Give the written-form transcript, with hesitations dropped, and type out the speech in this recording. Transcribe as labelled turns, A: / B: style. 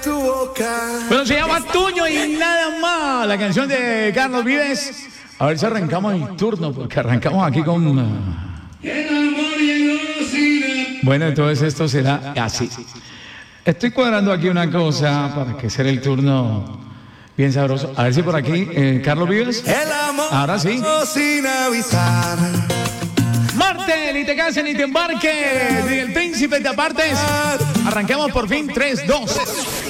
A: tu boca.
B: Bueno, se llama Tuño y nada más. La canción de Carlos Vives. A ver si arrancamos el turno, porque arrancamos aquí con... Bueno, entonces esto será así. Estoy cuadrando aquí una cosa para que sea el turno bien sabroso. A ver si por aquí, Carlos Vives.
A: El amor
B: Ahora sí.
A: sin avisar.
B: Marte, ni te cases ni te embarques. Ni el príncipe te apartes. Arrancamos por fin. 3, 2.